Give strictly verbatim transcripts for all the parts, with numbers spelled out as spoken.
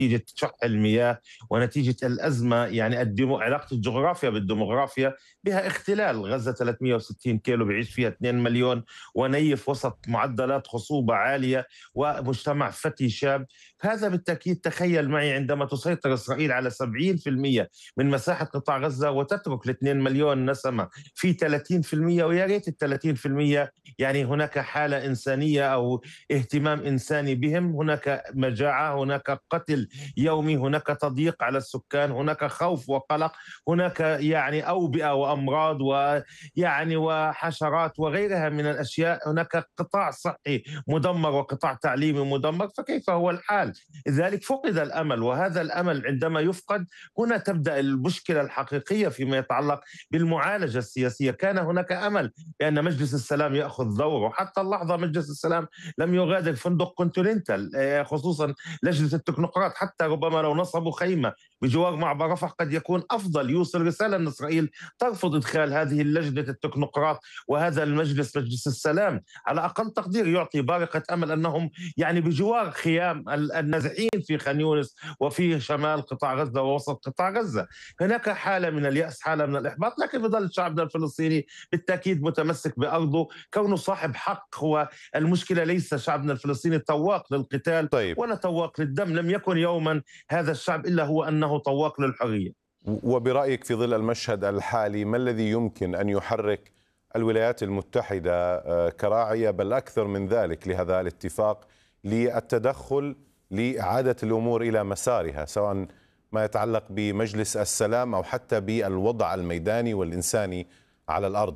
نتيجة شح المياه ونتيجة الأزمة، يعني الديمو... علاقة الجغرافيا بالديموغرافيا بها اختلال. غزة ثلاثمئة وستين كيلو بيعيش فيها اثنين مليون ونيف وسط معدلات خصوبة عالية ومجتمع فتي شاب. هذا بالتأكيد، تخيل معي عندما تسيطر إسرائيل على سبعين بالمئة من مساحة قطاع غزة وتترك الاثنين مليون نسمة في ثلاثين بالمئة، ويا ريت ال ثلاثين بالمئة يعني هناك حالة إنسانية أو اهتمام إنساني بهم. هناك مجاعة، هناك قتل يومي، هناك تضييق على السكان، هناك خوف وقلق، هناك يعني أوبئة وأمراض ويعني وحشرات وغيرها من الأشياء، هناك قطاع صحي مدمر وقطاع تعليمي مدمر. فكيف هو الحال؟ لذلك فقد الأمل، وهذا الأمل عندما يفقد هنا تبدأ المشكلة الحقيقية فيما يتعلق بالمعالجة السياسية. كان هناك أمل بأن مجلس السلام يأخذ دوره، حتى اللحظة مجلس السلام لم يغادر فندق كونتيننتال، خصوصا لجنة التكنوقراط. حتى ربما لو نصبوا خيمة بجوار معبر رفح قد يكون أفضل، يوصل رسالة أن إسرائيل ترفض إدخال هذه اللجنة التكنوقراط وهذا المجلس، مجلس السلام. على أقل تقدير يعطي بارقة أمل أنهم يعني بجوار خيام النازحين في خان يونس وفي شمال قطاع غزة ووسط قطاع غزة. هناك حالة من اليأس، حالة من الإحباط، لكن بظل شعبنا الفلسطيني بالتأكيد متمسك بأرضه، كونه صاحب حق. هو المشكلة ليس شعبنا الفلسطيني طواق للقتال طيب، ولا طواق للدم. لم يكن يوما هذا الشعب إلا هو أنه طواق للحرية. وبرأيك في ظل المشهد الحالي ما الذي يمكن أن يحرك الولايات المتحدة كراعية بل أكثر من ذلك لهذا الاتفاق للتدخل لإعادة الأمور إلى مسارها، سواء ما يتعلق بمجلس السلام أو حتى بالوضع الميداني والإنساني على الأرض؟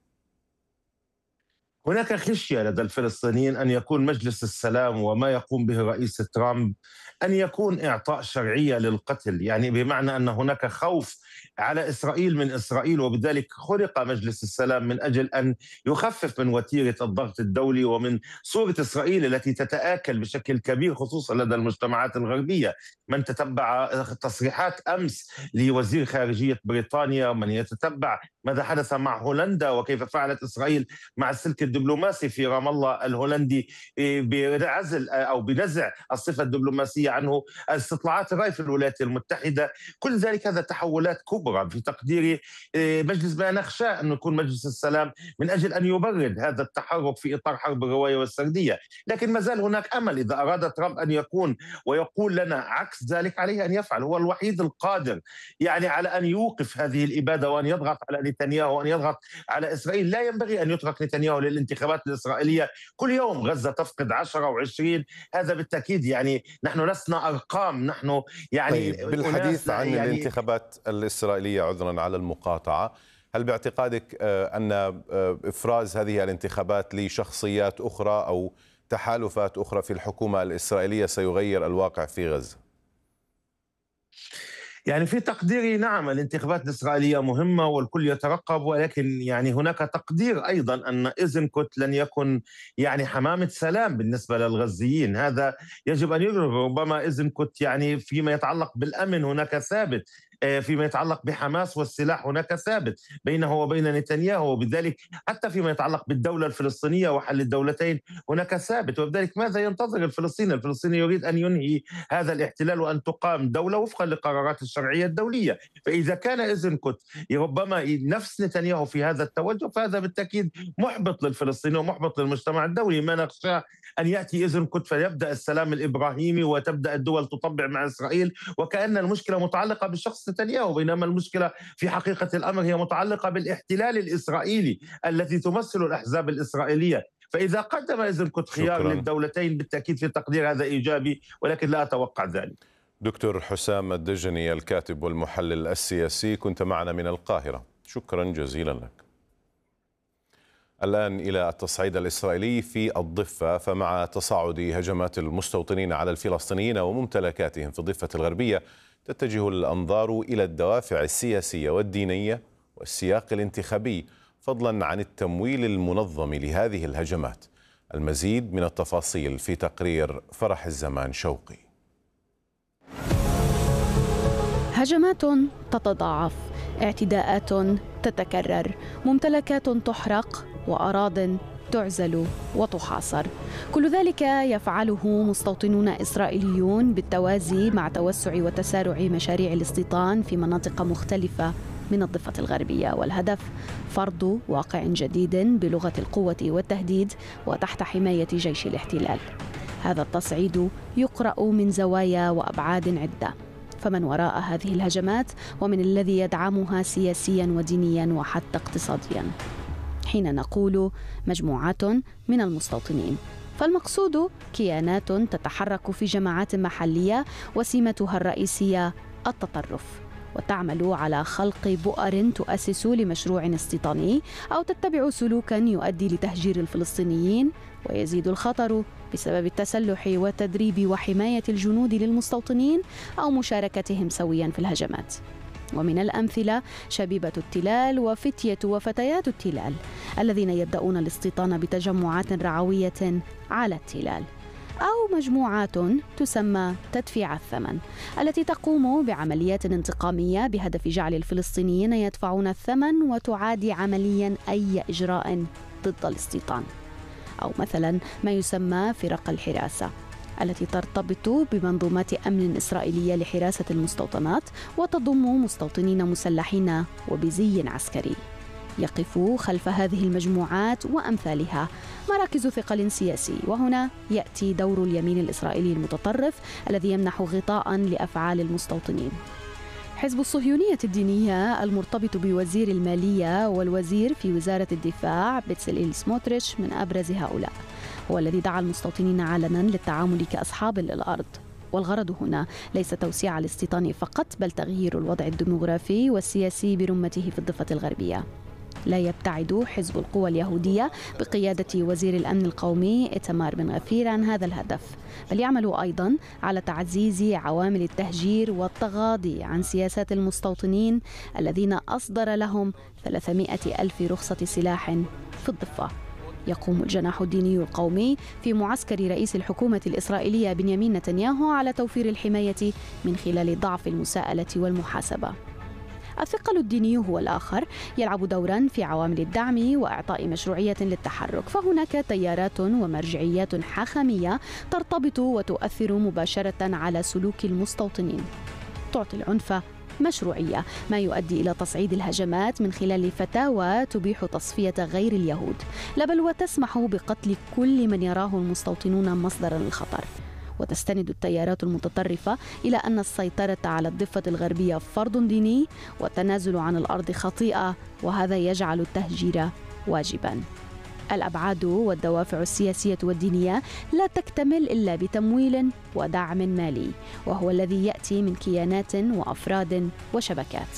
هناك خشية لدى الفلسطينيين أن يكون مجلس السلام وما يقوم به رئيس ترامب أن يكون إعطاء شرعية للقتل، يعني بمعنى أن هناك خوف على إسرائيل من إسرائيل، وبذلك خلق مجلس السلام من أجل أن يخفف من وتيرة الضغط الدولي ومن صورة إسرائيل التي تتآكل بشكل كبير خصوصا لدى المجتمعات الغربية. من تتبع تصريحات أمس لوزير خارجية بريطانيا، ومن يتتبع ماذا حدث مع هولندا وكيف فعلت إسرائيل مع السلك الدبلوماسي في رام الله الهولندي بعزل أو بنزع الصفة الدبلوماسية عنه، استطلاعات الرأي في الولايات المتحدة، كل ذلك هذا تحولات كبرى في تقديري. مجلس ما نخشى أن يكون مجلس السلام من أجل أن يبرد هذا التحرك في إطار حرب الرواية والسردية. لكن ما زال هناك أمل، إذا أراد ترامب أن يكون ويقول لنا عكس ذلك عليه أن يفعل. هو الوحيد القادر يعني على أن يوقف هذه الإبادة وأن يضغط على نتنياهو وأن يضغط على إسرائيل. لا ينبغي أن يترك نتنياهو للانتخابات الإسرائيلية. كل يوم غزة تفقد عشرة وعشرين، هذا بالتأكيد يعني نحن لسنا أرقام، نحن يعني طيب، بالحديث عن يعني الانتخابات الإسرائيلية، عذرا على المقاطعة، هل باعتقادك أن إفراز هذه الانتخابات لشخصيات أخرى أو تحالفات أخرى في الحكومة الإسرائيلية سيغير الواقع في غزة؟ يعني في تقديري نعم، الانتخابات الإسرائيلية مهمة والكل يترقب، ولكن يعني هناك تقدير أيضا أن إيزنكوت لن يكن يعني حمامة سلام بالنسبة للغزيين. هذا يجب أن يدرك. ربما إيزنكوت يعني فيما يتعلق بالأمن هناك ثابت، فيما يتعلق بحماس والسلاح هناك ثابت بينه وبين نتنياهو، وبذلك حتى فيما يتعلق بالدولة الفلسطينية وحل الدولتين هناك ثابت. وبذلك ماذا ينتظر الفلسطيني؟ الفلسطيني يريد أن ينهي هذا الاحتلال وأن تقام دولة وفقا لقرارات الشرعية الدولية. فإذا كان إيزنكوت ربما نفس نتنياهو في هذا التوجه فهذا بالتأكيد محبط للفلسطيني ومحبط للمجتمع الدولي. ما نخشى أن يأتي إيزنكوت فيبدأ السلام الإبراهيمي وتبدأ الدول تطبع مع إسرائيل، وكأن المشكلة متعلقة بالشخص نتنياهو، بينما المشكلة في حقيقة الأمر هي متعلقة بالاحتلال الإسرائيلي الذي تمثل الأحزاب الإسرائيلية. فإذا قدم إيزنكوت خيار شكرا. للدولتين بالتأكيد في تقدير هذا إيجابي، ولكن لا أتوقع ذلك. دكتور حسام الدجني، الكاتب والمحلل السياسي، كنت معنا من القاهرة، شكرا جزيلا لك. الآن إلى التصعيد الإسرائيلي في الضفة، فمع تصاعد هجمات المستوطنين على الفلسطينيين وممتلكاتهم في الضفة الغربية تتجه الأنظار إلى الدوافع السياسية والدينية والسياق الانتخابي، فضلا عن التمويل المنظم لهذه الهجمات. المزيد من التفاصيل في تقرير فرح الزمان شوقي. هجمات تتضاعف، اعتداءات تتكرر، ممتلكات تحرق وأراضٍ تعزل وتحاصر. كل ذلك يفعله مستوطنون إسرائيليون بالتوازي مع توسع وتسارع مشاريع الاستيطان في مناطق مختلفة من الضفة الغربية، والهدف فرض واقع جديد بلغة القوة والتهديد وتحت حماية جيش الاحتلال. هذا التصعيد يقرأ من زوايا وأبعاد عدة، فمن وراء هذه الهجمات ومن الذي يدعمها سياسيا ودينيا وحتى اقتصاديا؟ حين نقول مجموعات من المستوطنين فالمقصود كيانات تتحرك في جماعات محلية وسمتها الرئيسية التطرف، وتعمل على خلق بؤر تؤسس لمشروع استيطاني أو تتبع سلوكا يؤدي لتهجير الفلسطينيين، ويزيد الخطر بسبب التسلح والتدريب وحماية الجنود للمستوطنين أو مشاركتهم سويا في الهجمات. ومن الأمثلة شبيبة التلال وفتية وفتيات التلال الذين يبدأون الاستيطان بتجمعات رعوية على التلال، أو مجموعات تسمى تدفيع الثمن التي تقوم بعمليات انتقامية بهدف جعل الفلسطينيين يدفعون الثمن وتعادي عمليا أي إجراء ضد الاستيطان، أو مثلا ما يسمى فرق الحراسة التي ترتبط بمنظومات أمن إسرائيلية لحراسة المستوطنات وتضم مستوطنين مسلحين وبزي عسكري. يقف خلف هذه المجموعات وأمثالها مراكز ثقل سياسي، وهنا يأتي دور اليمين الإسرائيلي المتطرف الذي يمنح غطاء لأفعال المستوطنين. حزب الصهيونية الدينية المرتبط بوزير المالية والوزير في وزارة الدفاع بتسليل سموتريتش من أبرز هؤلاء، هو الذي دعا المستوطنين علنا للتعامل كأصحاب للأرض. والغرض هنا ليس توسيع الاستيطان فقط، بل تغيير الوضع الديمغرافي والسياسي برمته في الضفة الغربية. لا يبتعد حزب القوى اليهودية بقيادة وزير الأمن القومي إيتمار بن غفير عن هذا الهدف، بل يعمل أيضا على تعزيز عوامل التهجير والتغاضي عن سياسات المستوطنين الذين أصدر لهم ثلاثمائة ألف رخصة سلاح في الضفة. يقوم الجناح الديني القومي في معسكر رئيس الحكومة الإسرائيلية بنيامين نتنياهو على توفير الحماية من خلال ضعف المساءلة والمحاسبة. الثقل الديني هو الآخر يلعب دورا في عوامل الدعم وإعطاء مشروعية للتحرك، فهناك تيارات ومرجعيات حاخامية ترتبط وتؤثر مباشرة على سلوك المستوطنين، تعطي العنف مشروعية، ما يؤدي إلى تصعيد الهجمات من خلال فتاوى تبيح تصفية غير اليهود، لا بل وتسمح بقتل كل من يراه المستوطنون مصدرا للخطر. وتستند التيارات المتطرفة إلى أن السيطرة على الضفة الغربية فرض ديني والتنازل عن الأرض خطيئة، وهذا يجعل التهجير واجبا. الأبعاد والدوافع السياسية والدينية لا تكتمل إلا بتمويل ودعم مالي، وهو الذي يأتي من كيانات وأفراد وشبكات،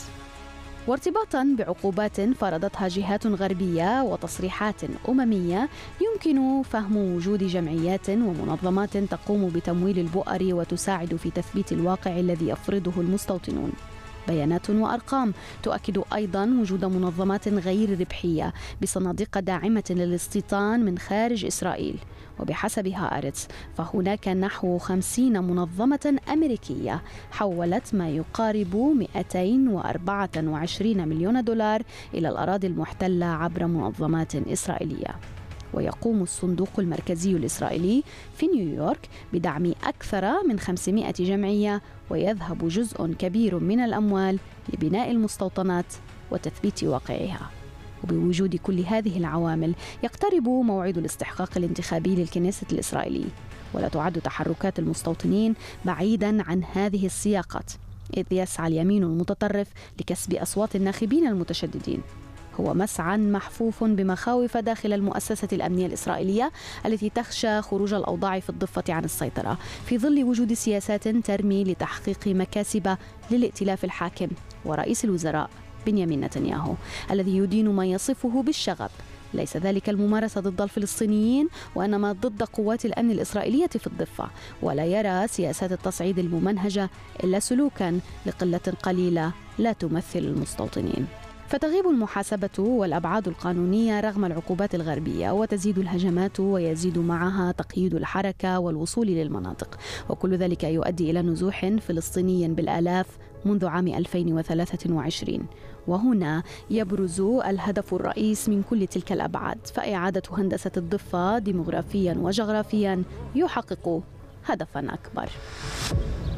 وارتباطا بعقوبات فرضتها جهات غربية وتصريحات أممية. يمكن فهم وجود جمعيات ومنظمات تقوم بتمويل البؤر وتساعد في تثبيت الواقع الذي يفرضه المستوطنون. بيانات وأرقام تؤكد أيضا وجود منظمات غير ربحية بصناديق داعمة للاستيطان من خارج إسرائيل، وبحسب هآرتس فهناك نحو خمسين منظمة أمريكية حولت ما يقارب مئتين وأربعة وعشرين مليون دولار إلى الأراضي المحتلة عبر منظمات إسرائيلية. ويقوم الصندوق المركزي الإسرائيلي في نيويورك بدعم أكثر من خمسمائة جمعية، ويذهب جزء كبير من الأموال لبناء المستوطنات وتثبيت واقعها. وبوجود كل هذه العوامل يقترب موعد الاستحقاق الانتخابي للكنيسة الإسرائيلي، ولا تعد تحركات المستوطنين بعيدا عن هذه السياقات، إذ يسعى اليمين المتطرف لكسب أصوات الناخبين المتشددين. هو مسعى محفوف بمخاوف داخل المؤسسة الأمنية الإسرائيلية التي تخشى خروج الأوضاع في الضفة عن السيطرة في ظل وجود سياسات ترمي لتحقيق مكاسب للائتلاف الحاكم ورئيس الوزراء بنيامين نتنياهو الذي يدين ما يصفه بالشغب. ليس ذلك الممارسة ضد الفلسطينيين، وإنما ضد قوات الأمن الإسرائيلية في الضفة، ولا يرى سياسات التصعيد الممنهجة إلا سلوكا لقلة قليلة لا تمثل المستوطنين. فتغيب المحاسبة والأبعاد القانونية رغم العقوبات الغربية، وتزيد الهجمات ويزيد معها تقييد الحركة والوصول للمناطق، وكل ذلك يؤدي إلى نزوح فلسطيني بالآلاف منذ عام ألفين وثلاثة وعشرين، وهنا يبرز الهدف الرئيس من كل تلك الأبعاد، فإعادة هندسة الضفة ديموغرافيا وجغرافيا يحقق هدفا أكبر.